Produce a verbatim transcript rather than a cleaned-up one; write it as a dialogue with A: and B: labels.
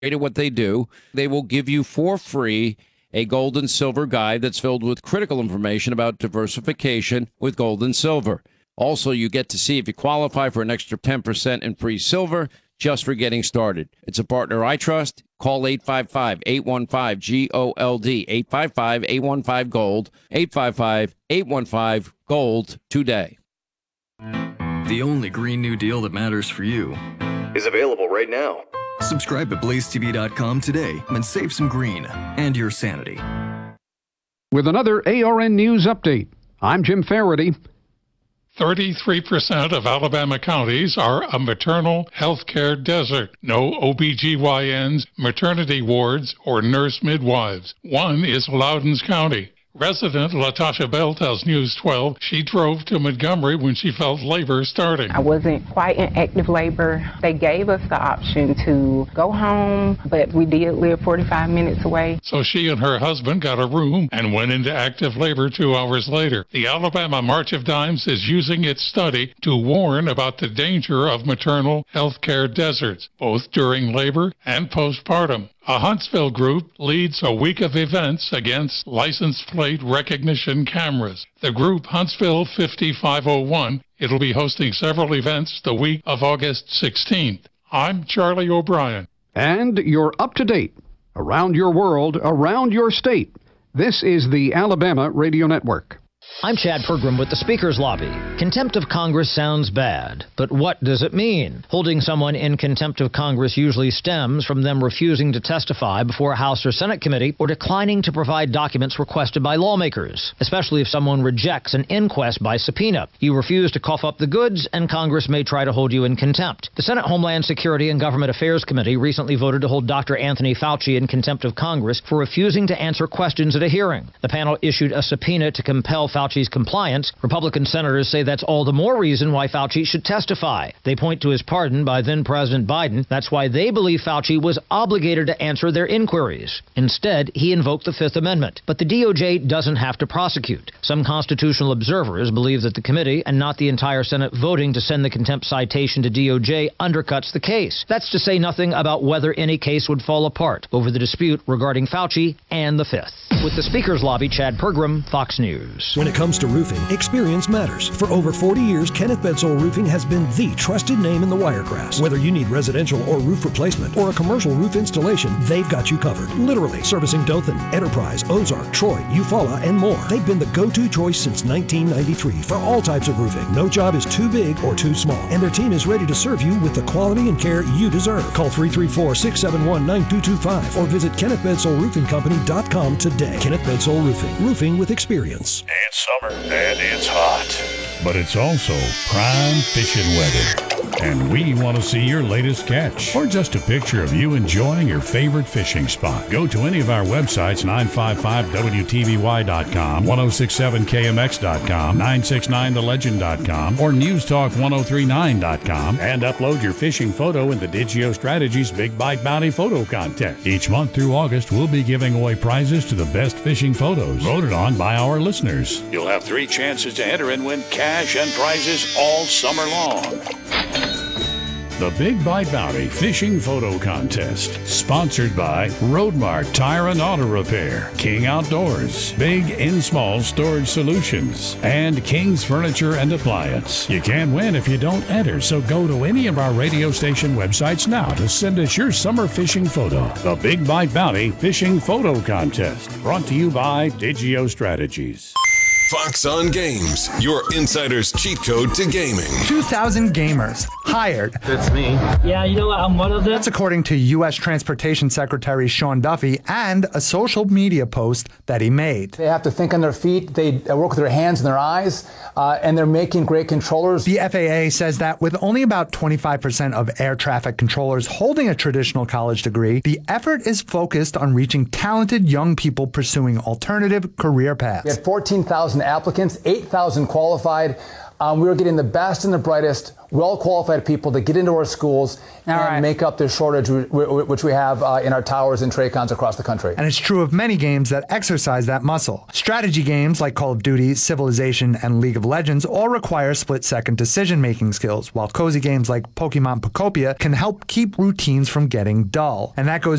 A: at what they do. They will give you for free a gold and silver guide that's filled with critical information about diversification with gold and silver. Also, you get to see if you qualify for an extra ten percent in free silver just for getting started. It's a partner I trust. Call eight five five, eight one five, G O L D, eight five five, eight one five, GOLD, eight five five, eight one five, GOLD today.
B: The only Green New Deal that matters for you
C: is available right now.
B: Subscribe to blaze t v dot com today and save some green and your sanity.
D: With another A R N News update, I'm Jim Faraday.
E: thirty-three percent of Alabama counties are a maternal health care desert. No O B G Y Ns, maternity wards, or nurse midwives. One is Loudons County. Resident Latasha Bell tells News twelve she drove to Montgomery when she felt labor starting.
F: I wasn't quite in active labor. They gave us the option to go home, but we did live forty-five minutes away.
E: So she and her husband got a room and went into active labor two hours later. The Alabama March of Dimes is using its study to warn about the danger of maternal health care deserts, both during labor and postpartum. A Huntsville group leads a week of events against license plate recognition cameras. The group Huntsville fifty-five oh one, it'll be hosting several events the week of August sixteenth. I'm Charlie O'Brien.
D: And you're up to date. Around your world, around your state. This is the Alabama Radio Network.
G: I'm Chad Pergram with the Speaker's Lobby. Contempt of Congress sounds bad, but what does it mean? Holding someone in contempt of Congress usually stems from them refusing to testify before a House or Senate committee or declining to provide documents requested by lawmakers, especially if someone rejects an inquest by subpoena. You refuse to cough up the goods, and Congress may try to hold you in contempt. The Senate Homeland Security and Government Affairs Committee recently voted to hold Doctor Anthony Fauci in contempt of Congress for refusing to answer questions at a hearing. The panel issued a subpoena to compel Fauci's compliance. Republican senators say that's all the more reason why Fauci should testify. They point to his pardon by then-President Biden. That's why they believe Fauci was obligated to answer their inquiries. Instead, he invoked the Fifth Amendment. But the D O J doesn't have to prosecute. Some constitutional observers believe that the committee, and not the entire Senate voting to send the contempt citation to D O J, undercuts the case. That's to say nothing about whether any case would fall apart over the dispute regarding Fauci and the Fifth. With the Speaker's Lobby, Chad Pergram, Fox News.
H: When it comes to roofing, experience matters. For over forty years, Kenneth Bedsole Roofing has been the trusted name in the Wiregrass. Whether you need residential or roof replacement or a commercial roof installation, they've got you covered. Literally servicing Dothan, Enterprise, Ozark, Troy, Eufaula, and more. They've been the go-to choice since nineteen ninety-three for all types of roofing. No job is too big or too small, and their team is ready to serve you with the quality and care you deserve. Call three three four, six seven one, nine two two five or visit Kenneth Bedsole Roofing Company dot com today. Kenneth Bedsole Roofing. Roofing with experience.
I: It's summer and it's hot, but it's also prime fishing weather. And we want to see your latest catch or just a picture of you enjoying your favorite fishing spot. Go to any of our websites, nine five five W T V Y dot com, ten sixty-seven K M X dot com, nine sixty-nine the legend dot com, or News Talk ten thirty-nine dot com, and upload your fishing photo in the Digio Strategies Big Bite Bounty Photo Contest. Each month through August, we'll be giving away prizes to the best fishing photos voted on by our listeners. You'll have three chances to enter and win cash and prizes all summer long. The Big Bite Bounty Fishing Photo Contest, sponsored by Roadmark Tire and Auto Repair, King Outdoors, Big and Small Storage Solutions, and King's Furniture and Appliance. You can't win if you don't enter, so go to any of our radio station websites now to send us your summer fishing photo. The Big Bite Bounty Fishing Photo Contest, brought to you by Digio Strategies.
C: Fox on Games, your insider's cheat code to gaming.
J: two thousand gamers hired.
K: That's me.
L: Yeah, you know what? I'm one of them.
J: That's according to U S Transportation Secretary Sean Duffy and a social media post that he made.
M: They have to think on their feet. They work with their hands and their eyes, uh, and they're making great controllers.
J: The F A A says that with only about twenty-five percent of air traffic controllers holding a traditional college degree, the effort is focused on reaching talented young people pursuing alternative career paths.
M: We had fourteen thousand applicants, eight thousand qualified. um, we are getting the best and the brightest, well-qualified people to get into our schools
J: All
M: and
J: right.
M: make up the shortage w- w- which we have uh, in our towers and Tracons across the country.
J: And it's true of many games that exercise that muscle. Strategy games like Call of Duty, Civilization, and League of Legends all require split-second decision-making skills, while cozy games like Pokemon Pocopia can help keep routines from getting dull. And that goes